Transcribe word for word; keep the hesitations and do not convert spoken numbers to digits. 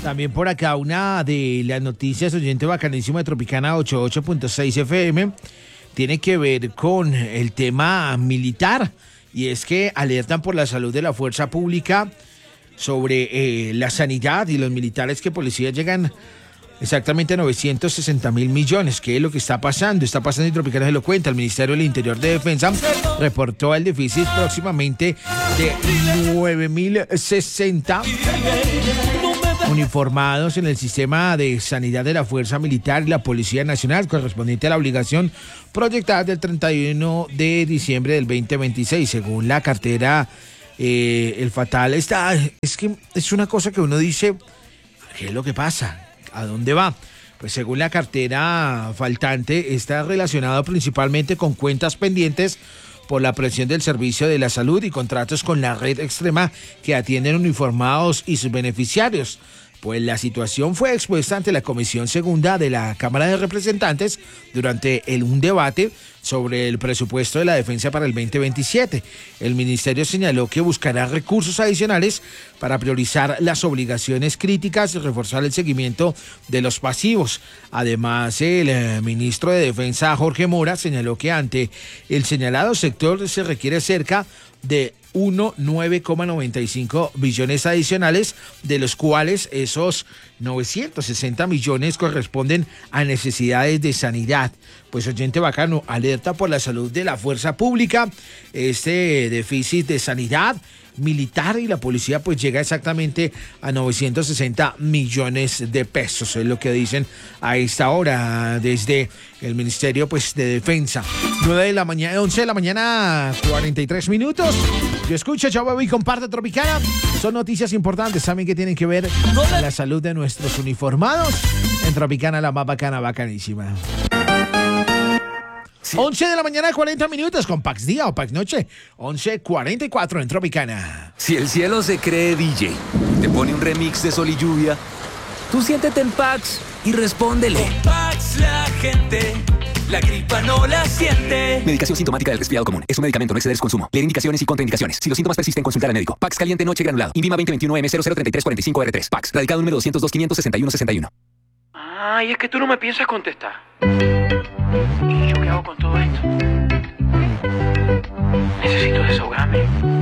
También por acá una de las noticias, oyente bacanísimo de Tropicana ochenta y ocho punto seis F M, tiene que ver con el tema militar, y es que alertan por la salud de la fuerza pública sobre eh, la sanidad y los militares, que policías llegan exactamente a novecientos sesenta mil millones. ¿Qué es lo que está pasando? Está pasando y Tropicana se lo cuenta. El Ministerio del Interior de Defensa reportó el déficit próximamente de nueve mil sesenta uniformados en el sistema de sanidad de la Fuerza Militar y la Policía Nacional, correspondiente a la obligación proyectada del treinta y uno de diciembre del veinte veintiséis. Según la cartera, eh, el fatal está... Es que es una cosa que uno dice, ¿qué es lo que pasa? ¿A dónde va? Pues según la cartera faltante, está relacionado principalmente con cuentas pendientes por la presión del Servicio de la Salud y contratos con la red extrema que atienden uniformados y sus beneficiarios. Pues la situación fue expuesta ante la Comisión Segunda de la Cámara de Representantes durante el, un debate sobre el presupuesto de la defensa para el veinte veintisiete. El ministerio señaló que buscará recursos adicionales para priorizar las obligaciones críticas y reforzar el seguimiento de los pasivos. Además, el eh, ministro de Defensa, Jorge Mora, señaló que ante el señalado sector se requiere cerca de nueve coma noventa y cinco billones adicionales, de los cuales esos novecientos sesenta millones corresponden a necesidades de sanidad. Pues oyente bacano, alerta por la salud de la fuerza pública. Este déficit de sanidad militar y la policía pues llega exactamente a novecientos sesenta millones de pesos, es lo que dicen a esta hora desde el Ministerio pues de Defensa. nueve de la mañana, once de la mañana, cuarenta y tres minutos. Yo escucho, yo bebo y comparte Tropicana. Son noticias importantes también que tienen que ver con la salud de nuestros uniformados. En Tropicana, la más bacana, bacanísima. Sí. once de la mañana, cuarenta minutos, con Pax Día o Pax Noche. once cuarenta y cuatro en Tropicana. Si el cielo se cree D J, te pone un remix de Sol y Lluvia, tú siéntete en Pax y respóndele. Con Pax la gente, la gripa no la siente. Medicación sintomática del resfriado común. Es un medicamento, no exceder su consumo. Leer indicaciones y contraindicaciones. Si los síntomas persisten, consultar al médico. Pax caliente noche granulado. Invima veinte veintiuno M cero cero treinta y tres cuarenta y cinco R tres. Pax. Radicado número doscientos dos, quinientos sesenta y uno sesenta y uno. Ay, es que tú no me piensas contestar. ¿Y yo qué hago con todo esto? Necesito desahogarme.